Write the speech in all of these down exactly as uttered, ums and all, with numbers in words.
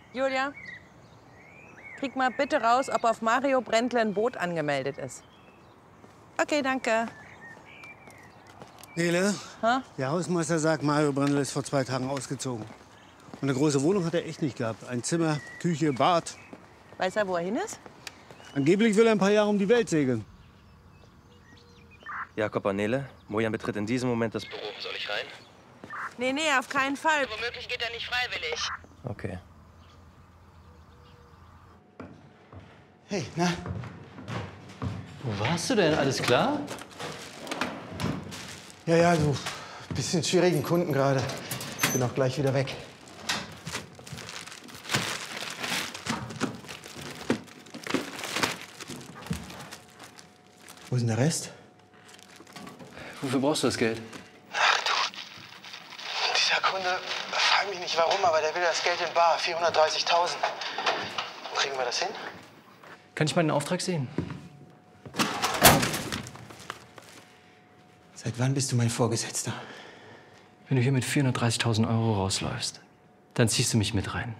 Julia, krieg mal bitte raus, ob auf Mario Brändle ein Boot angemeldet ist. Okay, danke. Nele, Ha? der Hausmeister sagt, Mario Brändle ist vor zwei Tagen ausgezogen. Und eine große Wohnung hat er echt nicht gehabt. Ein Zimmer, Küche, Bad. Weiß er, wo er hin ist? Angeblich will er ein paar Jahre um die Welt segeln. Jakob und Nele, Mojan betritt in diesem Moment das Büro. Soll ich rein? Nee, nee, auf keinen Fall. Womöglich geht er nicht freiwillig. Okay. Hey, na? Wo warst du denn? Alles klar? Ja, ja, du. Bisschen schwierigen Kunden gerade. Bin auch gleich wieder weg. Wo ist denn der Rest? Wofür brauchst du das Geld? Ach du. Dieser Kunde, frag mich nicht warum, aber der will das Geld in bar. vierhundertdreißigtausend. Kriegen wir das hin? Kann ich mal den Auftrag sehen? Seit wann bist du mein Vorgesetzter? Wenn du hier mit vierhundertdreißigtausend Euro rausläufst, dann ziehst du mich mit rein.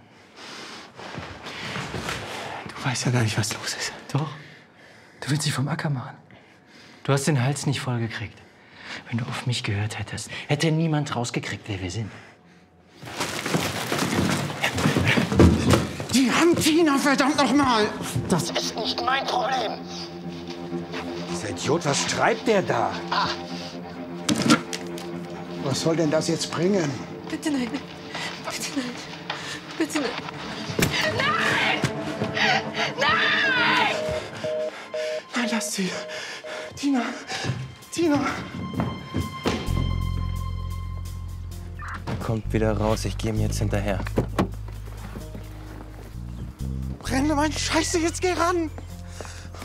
Du weißt ja gar nicht, was los ist. Doch. Du willst dich vom Acker machen. Du hast den Hals nicht voll gekriegt. Wenn du auf mich gehört hättest, hätte niemand rausgekriegt, wer wir sind. Die haben Tina, verdammt noch mal! Das ist nicht mein Problem. Dieser Idiot, was treibt der da? Ah. Was soll denn das jetzt bringen? Bitte nein. Bitte nein. Bitte nein. Nein! Nein! Nein, lass sie. Tina. Tina. Kommt wieder raus, ich gehe ihm jetzt hinterher. Brenne, meine Scheiße, jetzt geh ran!